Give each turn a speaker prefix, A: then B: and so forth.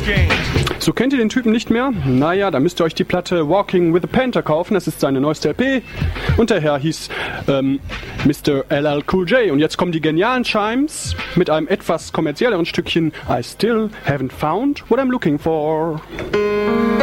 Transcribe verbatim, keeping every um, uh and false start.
A: So, kennt ihr den Typen nicht mehr? Naja, da müsst ihr euch die Platte Walking with a Panther kaufen. Das ist seine neueste L P. Und der Herr hieß ähm, Mister L L Cool J. Und jetzt kommen die genialen Chimes mit einem etwas kommerzielleren Stückchen I Still Haven't Found What I'm Looking For.